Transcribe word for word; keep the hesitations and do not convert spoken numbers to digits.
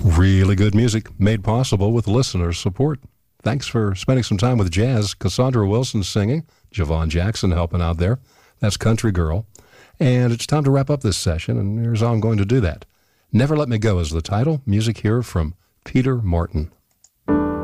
Really good music made possible with listener support. Thanks for spending some time with jazz. Cassandra Wilson singing, Javon Jackson helping out there. That's Country Girl. And it's time to wrap up this session, and here's how I'm going to do that. Never Let Me Go is the title. Music here from Peter Martin.